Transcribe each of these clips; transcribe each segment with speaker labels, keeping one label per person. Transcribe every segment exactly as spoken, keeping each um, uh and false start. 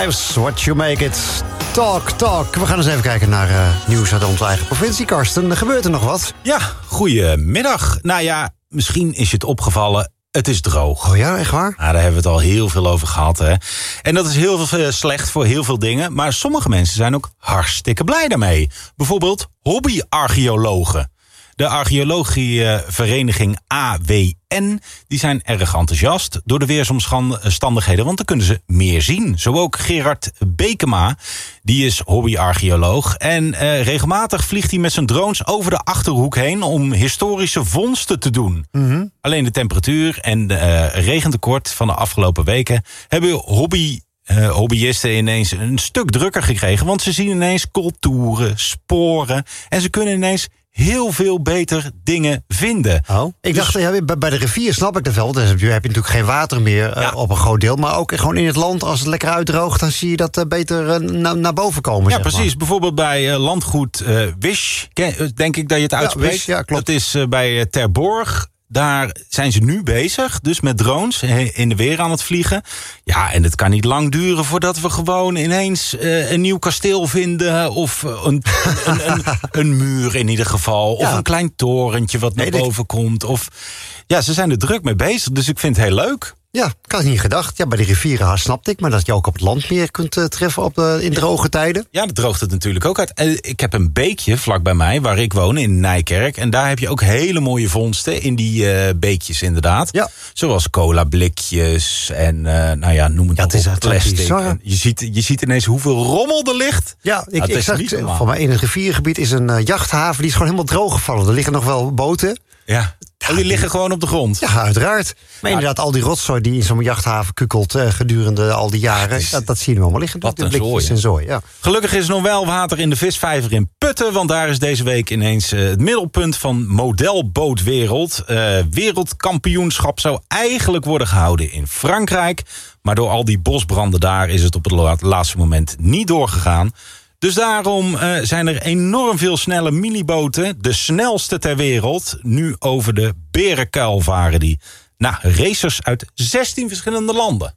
Speaker 1: Life's what you make it. Talk, talk. We gaan eens even kijken naar uh, nieuws uit onze eigen provincie, Karsten. Er gebeurt er nog wat.
Speaker 2: Ja, goedemiddag. Nou ja, misschien is je het opgevallen. Het is droog.
Speaker 1: Oh ja, echt waar?
Speaker 2: Nou, daar hebben we het al heel veel over gehad. Hè? En dat is heel veel, uh, slecht voor heel veel dingen. Maar sommige mensen zijn ook hartstikke blij daarmee. Bijvoorbeeld hobbyarcheologen. De archeologievereniging A W N die zijn erg enthousiast door de weersomstandigheden, want dan kunnen ze meer zien. Zo ook Gerard Bekema, die is hobbyarcheoloog. En uh, regelmatig vliegt hij met zijn drones over de Achterhoek heen om historische vondsten te doen. Mm-hmm. Alleen de temperatuur en de uh, regentekort van de afgelopen weken hebben hobby Uh, hobbyisten ineens een stuk drukker gekregen, want ze zien ineens culturen, sporen en ze kunnen ineens heel veel beter dingen vinden.
Speaker 1: Oh, ik dus, dacht, ja, bij de rivier snap ik dat wel. Dan heb je, heb je natuurlijk geen water meer uh, ja. op een groot deel. Maar ook gewoon in het land, als het lekker uitdroogt, dan zie je dat uh, beter uh, na, naar boven komen.
Speaker 2: Ja,
Speaker 1: zeg
Speaker 2: precies.
Speaker 1: Maar.
Speaker 2: Bijvoorbeeld bij uh, landgoed uh, Wisch, denk ik dat je het uitspreekt.
Speaker 1: Ja, Wisch, ja, klopt.
Speaker 2: Dat is uh, bij uh, Terborg. Daar zijn ze nu bezig, dus met drones in de weer aan het vliegen. Ja, en het kan niet lang duren voordat we gewoon ineens uh, een nieuw kasteel vinden. Of een, een, een, een muur in ieder geval. Ja. Of een klein torentje wat naar nee, boven dit... komt. Of, ja, ze zijn er druk mee bezig, dus ik vind het heel leuk.
Speaker 1: Ja, ik had niet gedacht. Ja, bij de rivieren snapte ik, maar dat je ook op het land meer kunt uh, treffen op de, in droge tijden.
Speaker 2: Ja, dat droogt het natuurlijk ook uit. Ik heb een beekje vlak bij mij, waar ik woon, in Nijkerk. En daar heb je ook hele mooie vondsten in die uh, beekjes inderdaad. Ja. Zoals cola blikjes en uh, nou ja, noem het ja, het op, plastic. En je, ziet, je ziet ineens hoeveel rommel er ligt.
Speaker 1: Ja, ik, nou, ik zag, voor mij in het riviergebied is een uh, jachthaven, die is gewoon helemaal droog gevallen. Er liggen nog wel boten.
Speaker 2: Ja. Oh, die liggen gewoon op de grond?
Speaker 1: Ja, uiteraard. Maar ja, inderdaad, al die rotzooi die in zo'n jachthaven kukkelt uh, gedurende al die jaren, is, dat, dat zien we allemaal liggen.
Speaker 2: Wat
Speaker 1: de
Speaker 2: een
Speaker 1: blikjes en zooi, ja.
Speaker 2: Gelukkig is er nog wel water in de visvijver in Putten, want daar is deze week ineens uh, het middelpunt van modelbootwereld. Uh, wereldkampioenschap zou eigenlijk worden gehouden in Frankrijk, maar door al die bosbranden daar is het op het laatste moment niet doorgegaan. Dus daarom uh, zijn er enorm veel snelle miniboten, de snelste ter wereld, nu over de Berenkuil varen die. Nou, racers uit zestien verschillende landen.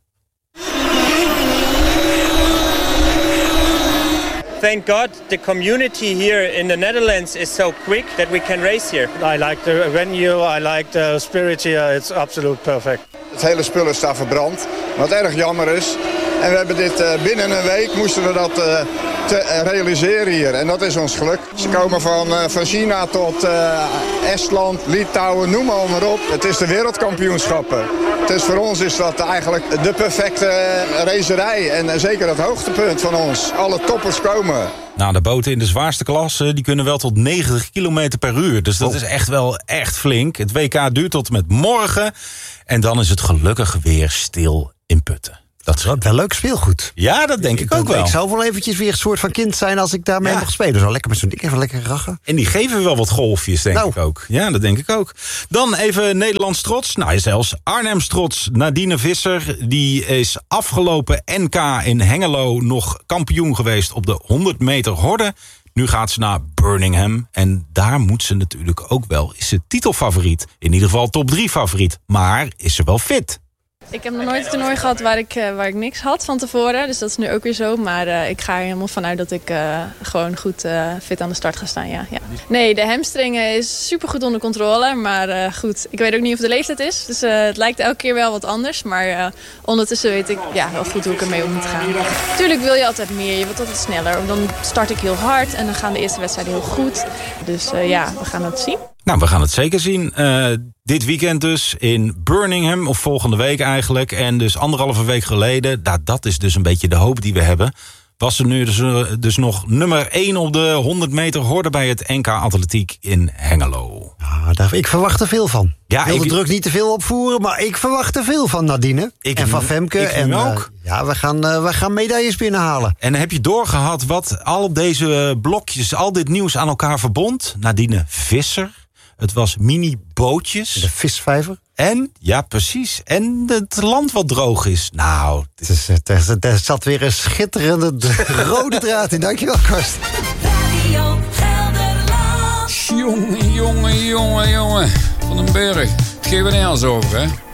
Speaker 3: Thank God the community here in the Netherlands is so quick that we can race here.
Speaker 4: I like the venue, I like the spirit here, it's absolute perfect.
Speaker 5: Het hele spul is daar verbrand, wat erg jammer is. En we hebben dit uh, binnen een week moesten we dat uh, te, uh, realiseren hier. En dat is ons geluk. Ze komen van, uh, van China tot uh, Estland, Litouwen, noem maar, maar op. Het is de wereldkampioenschappen. Dus voor ons is dat eigenlijk de perfecte uh, racerij. En uh, zeker het hoogtepunt van ons. Alle toppers komen.
Speaker 2: Nou, de boten in de zwaarste klasse die kunnen wel tot negentig kilometer per uur. Dus dat oh. is echt wel echt flink. Het W K duurt tot met morgen. En dan is het gelukkig weer stil in Putten.
Speaker 1: Dat is wel leuk speelgoed.
Speaker 2: Ja, dat denk ik, ik ook wel.
Speaker 1: Ik zou wel eventjes weer een soort van kind zijn als ik daarmee ja. mag spelen. Zo lekker met zo'n ding, even lekker rachen.
Speaker 2: En die geven wel wat golfjes, denk nou. ik ook. Ja, dat denk ik ook. Dan even Nederlands trots. Nou, zelfs Arnhems trots. Nadine Visser, die is afgelopen N K in Hengelo nog kampioen geweest op de honderd meter horde. Nu gaat ze naar Birmingham. En daar moet ze natuurlijk ook wel. Is ze titelfavoriet. In ieder geval top drie favoriet. Maar is ze wel fit?
Speaker 6: Ik heb nog nooit een toernooi gehad waar ik, uh, waar ik niks had van tevoren. Dus dat is nu ook weer zo. Maar uh, ik ga er helemaal vanuit dat ik uh, gewoon goed uh, fit aan de start ga staan. Ja, ja. Nee, de hamstringen is super goed onder controle. Maar uh, goed, ik weet ook niet of de leeftijd is. Dus uh, het lijkt elke keer wel wat anders. Maar uh, ondertussen weet ik ja, wel goed hoe ik ermee om moet gaan. Tuurlijk wil je altijd meer. Je wilt altijd sneller. Dan start ik heel hard. En dan gaan de eerste wedstrijden heel goed. Dus uh, ja, we gaan het zien.
Speaker 2: Nou, we gaan het zeker zien. Uh, dit weekend dus in Birmingham, of volgende week eigenlijk. En dus anderhalve week geleden, nou, dat is dus een beetje de hoop die we hebben. Was er nu dus, uh, dus nog nummer één op de honderd meter horde bij het N K Atletiek in Hengelo.
Speaker 1: Ja, daar, ik verwacht er veel van. Ja, ik wil de
Speaker 2: ik,
Speaker 1: druk niet te veel opvoeren, maar ik verwacht er veel van Nadine. Ik, en van Femke.
Speaker 2: Ik
Speaker 1: en
Speaker 2: ook.
Speaker 1: Uh, ja, we gaan, uh, we gaan medailles binnenhalen.
Speaker 2: En heb je doorgehad wat al deze blokjes, al dit nieuws aan elkaar verbond? Nadine Visser. Het was mini-bootjes.
Speaker 1: De visvijver.
Speaker 2: En, ja precies, en het land wat droog is. Nou,
Speaker 1: het is, het is, er zat weer een schitterende rode draad in. Dankjewel, Karsten.
Speaker 7: Jongen, jongen, jongen, jongen. Van den Berg. Het geeft er eens over, hè.